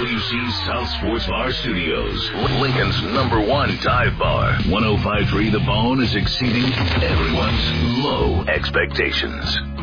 WC South Sports Bar Studios, Lincoln's #1 dive bar. 105.3 The Bone is exceeding everyone's low expectations.